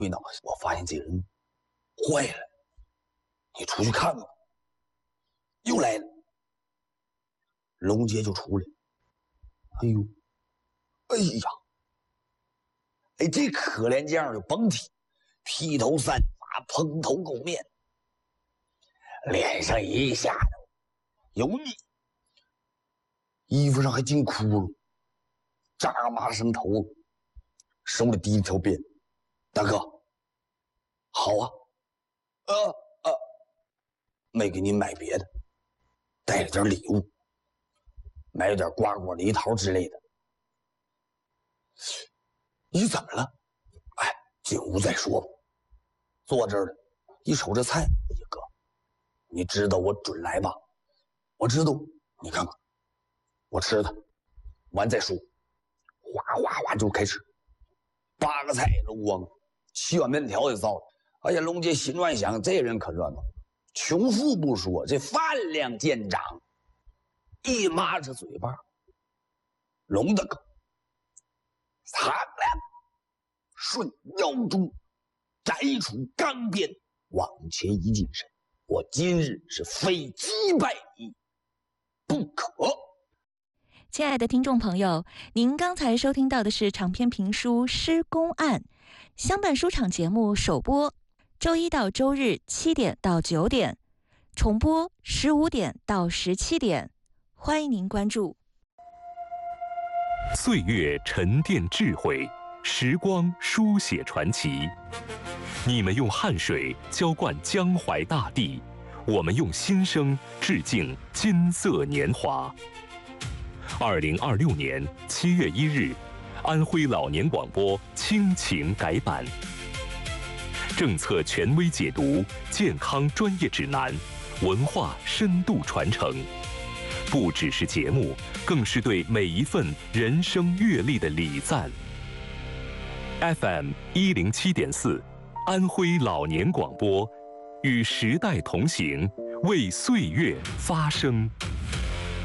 对呢，我发现这人坏了，你出去看看。又来了，龙杰就出来。哎呦，哎呀，哎，这可怜匠就甭提，披头散发，蓬头垢面，脸上一下子油腻，衣服上还进窟窿，扎麻生头，手里提一条鞭。大哥，好啊，没给你买别的，带了点礼物，买了点瓜果梨桃之类的。你怎么了？哎，进屋再说吧。坐这儿了，一瞅这菜，哎呀哥，你知道我准来吧？我知道，你看看，我吃它，完再说。哗哗哗就开吃，8个菜都光，7碗面条也造了。哎呀，龙杰心乱想，这人可热闹，穷富不说，这饭量见长。一抹着嘴巴，龙大哥，苍凉，顺腰中摘出钢鞭，往前一近身。我今日是非击败你不可。 亲爱的听众朋友，您刚才收听到的是长篇评书《施公案》，乡办书场节目首播，周一到周日7点到9点，重播15点到17点，欢迎您关注。 岁月沉淀智慧，时光书写传奇。你们用汗水浇灌江淮大地，我们用心声致敬金色年华。2026年7月1日，安徽老年广播倾情改版，政策权威解读，健康专业指南，文化深度传承，不只是节目，更是对每一份人生阅历的礼赞。FM 107.4，安徽老年广播，与时代同行，为岁月发声。